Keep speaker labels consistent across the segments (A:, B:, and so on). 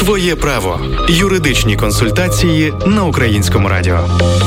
A: Твоє право. Юридичні консультації на Українському радіо.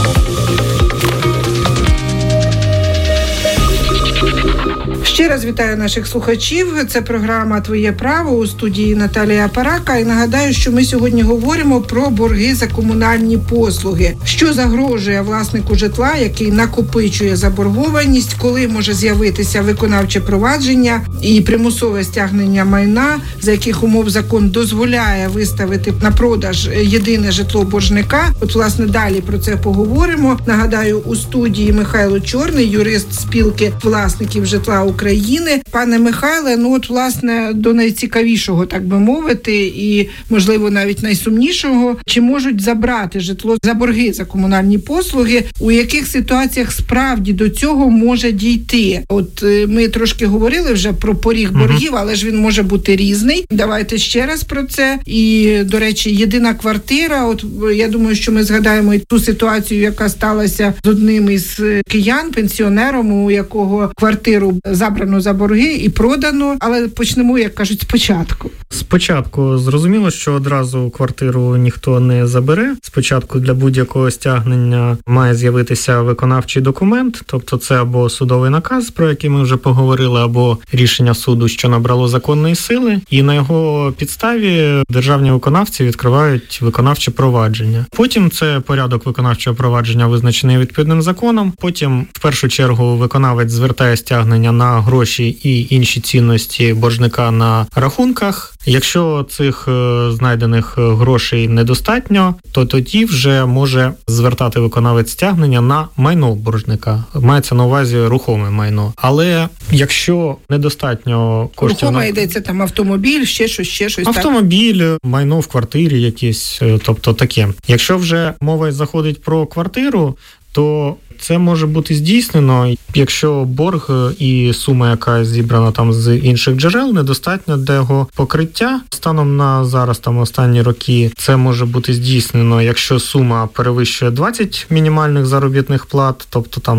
B: Ще раз вітаю наших слухачів. Це програма «Твоє право» у студії Наталія Парака. І нагадаю, що ми сьогодні говоримо про борги за комунальні послуги. Що загрожує власнику житла, який накопичує заборгованість, коли може з'явитися виконавче провадження і примусове стягнення майна, за яких умов закон дозволяє виставити на продаж єдине житло боржника. От, власне, далі про це поговоримо. Нагадаю, у студії Михайло Чорний, юрист спілки власників житла України. Пане Михайле, власне, до найцікавішого, так би мовити, і, можливо, навіть найсумнішого, чи можуть забрати житло за борги за комунальні послуги, у яких ситуаціях справді до цього може дійти? От ми трошки говорили вже про поріг боргів, але ж він може бути різний. Давайте ще раз про це. І, до речі, єдина квартира, от я думаю, що ми згадаємо і ту ситуацію, яка сталася з одним із киян, пенсіонером, у якого квартиру забрано за борги і продано, але почнемо, як кажуть, спочатку.
C: Спочатку зрозуміло, що одразу квартиру ніхто не забере. Спочатку для будь-якого стягнення має з'явитися виконавчий документ, тобто це або судовий наказ, про який ми вже поговорили, або рішення суду, що набрало законної сили, і на його підставі державні виконавці відкривають виконавче провадження. Потім це порядок виконавчого провадження визначений відповідним законом. Потім, в першу чергу, виконавець звертає стягнення на гроші і інші цінності боржника на рахунках. Якщо цих знайдених грошей недостатньо, то тоді вже може звертати виконавець стягнення на майно боржника. Мається на увазі рухоме майно. Але якщо недостатньо коштів...
B: Рухоме йдеться там автомобіль, ще щось.
C: Автомобіль, майно в квартирі якісь, тобто таке. Якщо вже мова заходить про квартиру, то це може бути здійснено, якщо борг і сума, яка зібрана там з інших джерел, недостатньо для його покриття. Станом на зараз, там останні роки, це може бути здійснено, якщо сума перевищує 20 мінімальних заробітних плат, тобто там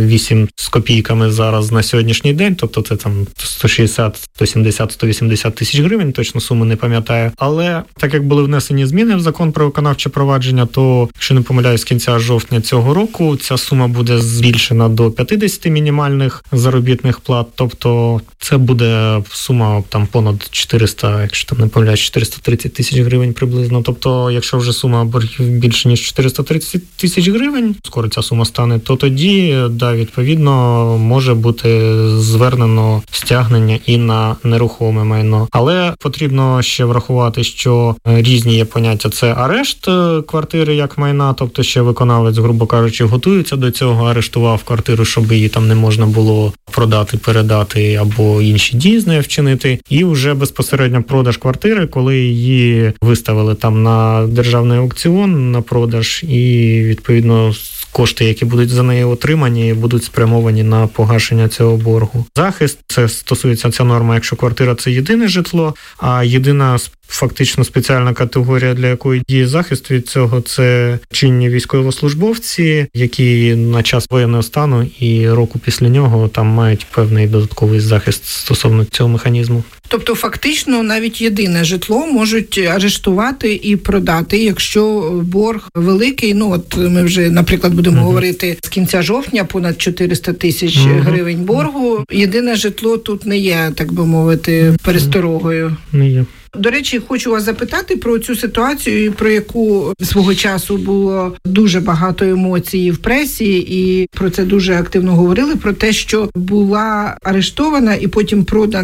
C: 8 з копійками зараз на сьогоднішній день, тобто це там 160, 170, 180 тисяч гривень, точно суму не пам'ятаю. Але так як були внесені зміни в закон про виконавче провадження, то, якщо не помиляюсь, з кінця жовтня цього року ця сума буде збільшена до 50 мінімальних заробітних плат, тобто це буде сума там понад 400, якщо там не помиляюсь, 430 тисяч гривень приблизно. Тобто, якщо вже сума боргів більше, ніж 430 тисяч гривень, скоро ця сума стане, то тоді, відповідно, може бути звернено стягнення і на нерухоме майно. Але потрібно ще врахувати, що різні є поняття. Це арешт квартири як майна, тобто ще виконавець, грубо кажучи, готується до цього, арештував квартиру, щоб її там не можна було продати, передати або інші дії з нею вчинити. І вже безпосередньо продаж квартири, коли її виставили там на державний аукціон на продаж, і відповідно кошти, які будуть за неї отримані, будуть спрямовані на погашення цього боргу. Захист, це стосується ця норма, якщо квартира – це єдине житло, а єдина фактично спеціальна категорія, для якої діє захист від цього, це чинні військовослужбовці, які на час воєнного стану і року після нього там мають певний додатковий захист стосовно цього механізму.
B: Тобто, фактично, навіть єдине житло можуть арештувати і продати, якщо борг великий. От ми вже, наприклад, будемо говорити з кінця жовтня, понад 400 тисяч гривень боргу. Єдине житло тут не є, так би мовити, пересторогою.
C: Не є.
B: До речі, хочу вас запитати про цю ситуацію, про яку свого часу було дуже багато емоцій в пресі, і про це дуже активно говорили, про те, що була арештована і потім продана